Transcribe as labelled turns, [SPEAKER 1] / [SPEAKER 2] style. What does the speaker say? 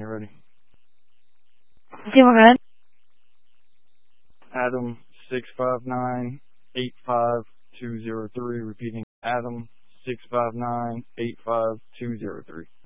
[SPEAKER 1] you're ready.
[SPEAKER 2] Okay, we're good.
[SPEAKER 1] Adam 659-85203. Repeating, Adam 659-85203.